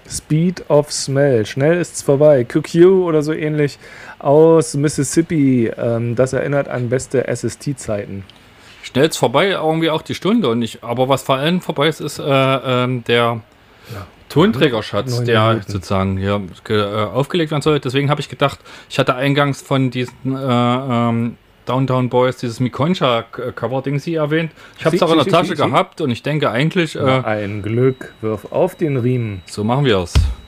Speed of Smell. Schnell ist's vorbei. QQ oder so ähnlich aus Mississippi. Das erinnert an beste SST-Zeiten. Schnell ist vorbei, irgendwie auch die Stunde. Aber was vor allem vorbei ist, ist der Tonträgerschatz, der sozusagen hier aufgelegt werden soll. Deswegen habe ich gedacht, ich hatte eingangs von diesen Downtown Boys dieses Mikoncha-Cover-Ding sie erwähnt. Ich habe es auch in der Tasche gehabt und ich denke eigentlich... ein Glück, wirf auf den Riemen. So machen wir es.